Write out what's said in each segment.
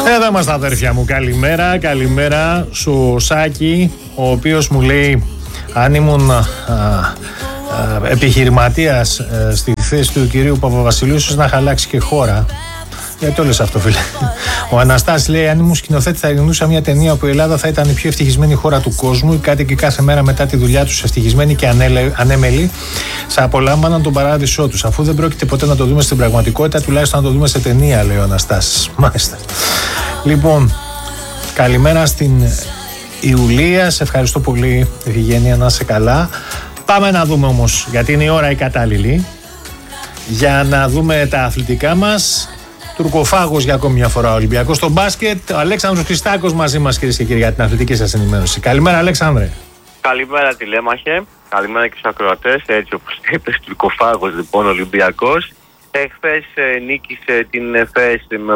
Εδώ είμαστε αδέρφια μου, καλημέρα σου Σάκη, ο οποίος μου λέει αν ήμουν επιχειρηματίας στη θέση του κυρίου Παπαβασιλείου ίσως να χαλάξει και χώρα. Γιατί το λες αυτό, φίλε? Ο Αναστάσης λέει: αν ήμουν σκηνοθέτη, θα γυρνούσα μια ταινία όπου η Ελλάδα θα ήταν η πιο ευτυχισμένη χώρα του κόσμου. Οι κάτοικοι κάθε μέρα μετά τη δουλειά τους ευτυχισμένοι και ανέμελοι θα απολάμβαναν τον παράδεισό τους. Αφού δεν πρόκειται ποτέ να το δούμε στην πραγματικότητα, τουλάχιστον να το δούμε σε ταινία, λέει ο Αναστάσης. Μάλιστα. Λοιπόν, καλημέρα στην Ιουλία. Σε ευχαριστώ πολύ, Ευγένεια, να είσαι καλά. Πάμε να δούμε όμως, γιατί είναι η ώρα η κατάλληλη, για να δούμε τα αθλητικά μας. Τουρκοφάγος για ακόμη μια φορά ο Ολυμπιακός στο μπάσκετ. Ο Αλέξανδρος Χριστάκος μαζί μας, κυρίες και κύριοι, για την αθλητική σας ενημέρωση. Καλημέρα, Αλέξανδρε. Καλημέρα, τηλέμαχε. Καλημέρα και στους ακροατές. Έτσι όπως είπες, Τουρκοφάγος λοιπόν Ολυμπιακός. Χθες νίκησε την ΕΦΕΣ με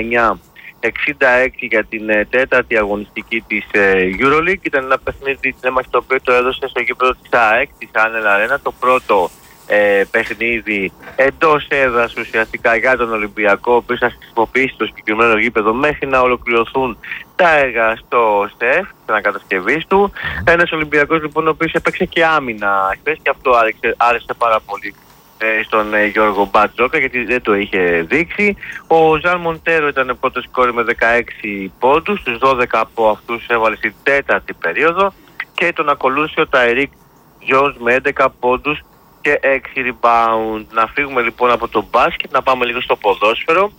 89-66 για την τέταρτη αγωνιστική της EuroLeague. Ήταν ένα παιχνίδι τηλέμαχε το οποίο το έδωσε στο γήπεδο της ΑΕΚ, της Άνελ Αρένα. Το πρώτο παιχνίδι εντός έδρας ουσιαστικά για τον Ολυμπιακό, ο οποίος θα χρησιμοποιήσει το συγκεκριμένο γήπεδο μέχρι να ολοκληρωθούν τα έργα στο ΣΕΦ, της ανακατασκευής του. Ένας Ολυμπιακός λοιπόν ο οποίος έπαιξε και άμυνα χθες και αυτό άρεσε πάρα πολύ στον Γιώργο Μπατζόκα, γιατί δεν το είχε δείξει. Ο Ζαν Μοντέρο ήταν πρώτο σκόρερ με 16 πόντους, τους 12 από αυτούς έβαλε στην τέταρτη περίοδο και τον ακολούθησε ο Ταϊρίκ Τζονς με 11 πόντους και 6 rebound. Να φύγουμε λοιπόν από το μπάσκετ, να πάμε λίγο στο ποδόσφαιρο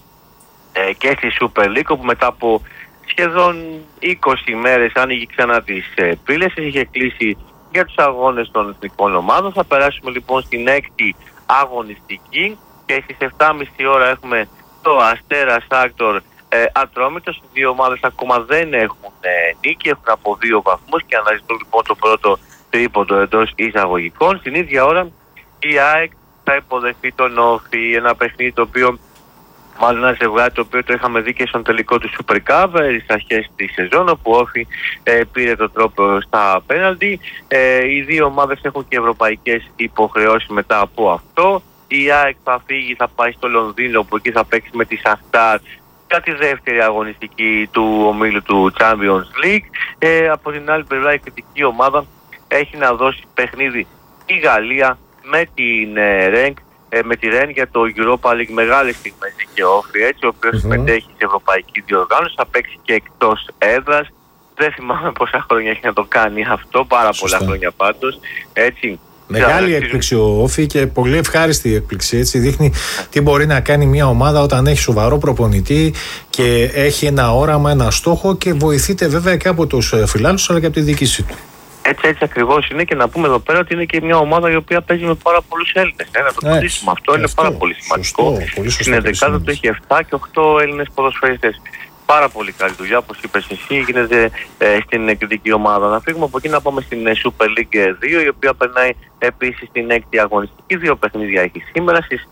και στη Super League, όπου μετά από σχεδόν 20 μέρες άνοιγε ξανά τις πύλες, είχε κλείσει για τους αγώνες των εθνικών ομάδων. Θα περάσουμε λοιπόν στην έκτη αγωνιστική και στις 7.30 ώρα έχουμε το Αστέρας Άκτορ Ατρόμητος. Οι δύο ομάδες ακόμα δεν έχουν νίκη, έχουν από 2 βαθμούς και αναζητούν λοιπόν το πρώτο τρίποντο εντός εισαγωγικών. Στην ίδια ώρα η ΑΕΚ θα υποδεχθεί τον Όφη, ένα παιχνίδι το οποίο, μάλλον ένα ζευγάρι το οποίο το είχαμε δει και στον τελικό του Super Cup στις αρχές της σεζόν, όπου ο Όφη πήρε το τρόπο στα πέναλτι. Οι δύο ομάδες έχουν και ευρωπαϊκές υποχρεώσεις μετά από αυτό. Η ΑΕΚ θα φύγει, θα πάει στο Λονδίνο, όπου εκεί θα παίξει με τη Σαχτάρ για τη δεύτερη αγωνιστική του ομίλου του Champions League. Από την άλλη πλευρά η κριτική ομάδα έχει να δώσει παιχνίδι η Γαλλία με την ΡΕΝΚ, με τη ΡΕΝ για το Europa League. Μεγάλες στιγμές και Όφη, έτσι, ο οποίος συμμετέχει σε ευρωπαϊκή διοργάνωση, θα παίξει και εκτός έδρας. Δεν θυμάμαι πόσα χρόνια έχει να το κάνει αυτό, πάρα πολλά χρόνια πάντως, έτσι. Μεγάλη έκπληξη ο Όφη και πολύ ευχάριστη έκπληξη, έτσι. Δείχνει τι μπορεί να κάνει μια ομάδα όταν έχει σοβαρό προπονητή και έχει ένα όραμα, ένα στόχο και βοηθείται βέβαια και από τους φιλάθλους αλλά και από τη διοίκησή του. Έτσι ακριβώς είναι, και να πούμε εδώ πέρα ότι είναι και μια ομάδα η οποία παίζει με πάρα πολλούς Έλληνες. Να το τονίσουμε αυτό, είναι πάρα πολύ σημαντικό. Στην ενδεκάδα του έχει 7 και 8 Έλληνες ποδοσφαιριστές. Πάρα πολύ καλή δουλειά, όπως είπες εσύ, γίνεται στην εκδική ομάδα. Να φύγουμε από εκεί να πάμε στην Super League 2, η οποία περνάει επίσης στην 6η αγωνιστική. 2 παιχνίδια έχει σήμερα. Στις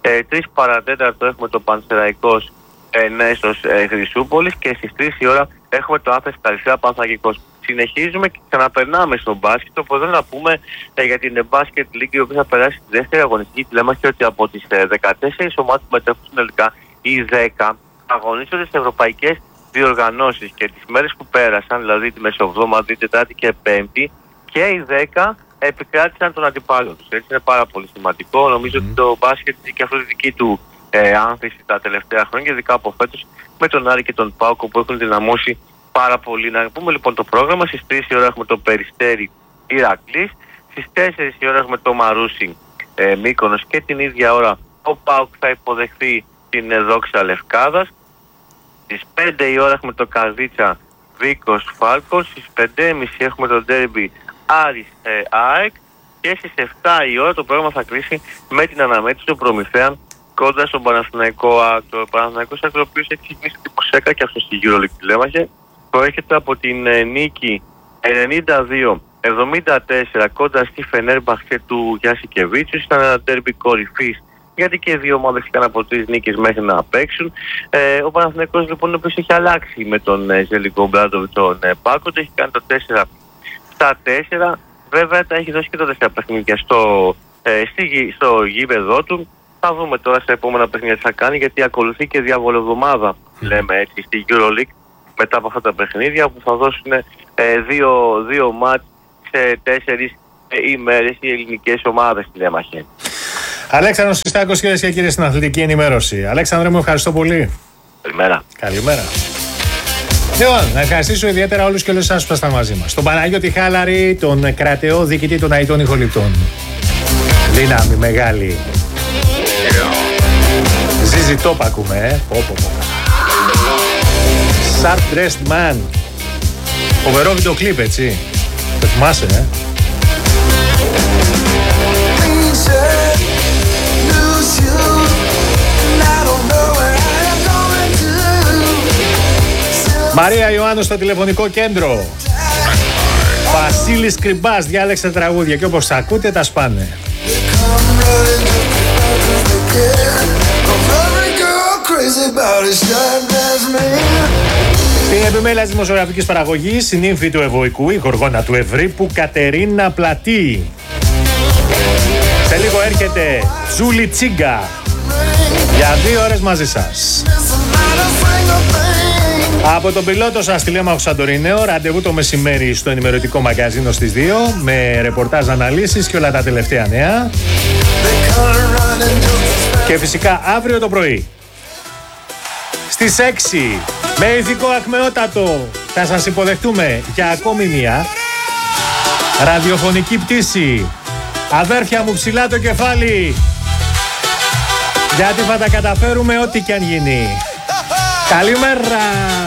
3 παρατέταρτο έχουμε το Πανσεραϊκός Νέσος Χρυσούπολης και στις 3 η ώρα έχουμε το Άθες Καλυθέα Πανθαγικός. Συνεχίζουμε και ξαναπερνάμε στο μπάσκετ, όπου εδώ να πούμε για την Basket League, η οποία θα περάσει στη δεύτερη αγωνιστική. Λέμε και ότι από τις 14 ομάδες που μετέχουν συνολικά, οι 10 αγωνίζονται σε ευρωπαϊκές διοργανώσεις και τις μέρες που πέρασαν, δηλαδή τη Μεσοβδόμαδη, Τετάρτη και Πέμπτη, και οι 10 επικράτησαν τον αντιπάλο τους. Έτσι είναι πάρα πολύ σημαντικό. Νομίζω ότι το μπάσκετ και αυτό τη δική του άνθηση τα τελευταία χρόνια, ειδικά από φέτος με τον Άρη και τον Πάοκο, που έχουν δυναμώσει πάρα πολύ. Να πούμε λοιπόν το πρόγραμμα. Στις 3 η ώρα έχουμε το Περιστέρι Ηρακλής, στις 4 η ώρα έχουμε το Μαρούσι Μύκονος και την ίδια ώρα ο ΠΑΟΚ θα υποδεχθεί την Δόξα Λευκάδας. Στις 5 η ώρα έχουμε το Καρδίτσα Βίκος Φάλκος, στις 5.30 έχουμε το Ντέρμπι Άρης ΑΕΚ και στις 7 η ώρα το πρόγραμμα θα κλείσει με την αναμέτρηση του Προμηθέα κοντά στον Παναθηναϊκό Άκτο. Ο Παναθηναϊκός Άκτο, ο οποίος έχει ξεκινήσει εντυπωσιακά και αυτό στη EuroLeague τηλέμαχε, προέρχεται από την νίκη 92-74 κοντά στη Φενέρμπαχτσε του Γιασικεβίτσιου. Ήταν ένα ντέρμπι κορυφής, γιατί και οι δύο ομάδες είχαν από 3 νίκες μέχρι να παίξουν. Ο Παναθηναϊκός λοιπόν, ο οποίος έχει αλλάξει με τον Ζελικό Μπράντοβιτ τον Πάκο, έχει κάνει το 4-4. Βέβαια τα έχει δώσει και το 4 παιχνίδια στο γήπεδο του. Θα δούμε τώρα στα επόμενα παιχνίδια τι θα κάνει, γιατί ακολουθεί και διαβολοβδομάδα λέμε έτσι, στη EuroLeague μετά από αυτά τα παιχνίδια που θα δώσουν δύο μάτς σε 4 ημέρες οι ελληνικές ομάδες στη διαμαχή. Αλέξανδρος Χριστάκος, κυρίες και κύριοι, στην Αθλητική Ενημέρωση. Αλέξανδρε μου, ευχαριστώ πολύ. Καλημέρα. Καλημέρα. Λοιπόν, να ευχαριστήσω ιδιαίτερα όλους και όλες εσάς που ήσασταν μαζί μας. Τον Παναγιώτη Χάλαρη, τον κρατεό διοικητή των Αητών Ηχοληπτών. Δύναμη μεγάλη. Ζήζι τόπ ακούμε, Sharp dressed man. Φοβερό βίντεο κλιπ, έτσι. Το θυμάσαι, Μαρία Ιωάννου στο τηλεφωνικό κέντρο. Βασίλης Κρυμπάς διάλεξε τραγούδια και όπως ακούτε τα σπάνε. Στην επιμέλεια της δημοσιογραφικής παραγωγής, η νύμφη του Ευωικού, η γοργόνα του Ευρύπου, Κατερίνα Πλατή. Σε λίγο έρχεται Τζούλη Τσίγκα για 2 ώρες μαζί σας. Από τον πιλότο σας τηλέμαχο Σαντορινέο, ραντεβού το μεσημέρι στο ενημερωτικό μαγκαζίνο στις 2 με ρεπορτάζ, αναλύσεις και όλα τα τελευταία νέα. Και φυσικά αύριο το πρωί στις 6 με ηθικό ακμεότατο θα σας υποδεχτούμε για ακόμη μία ραδιοφωνική πτήση. Αδέρφια μου, ψηλά το κεφάλι, γιατί θα τα καταφέρουμε ό,τι και αν γίνει. Καλημέρα!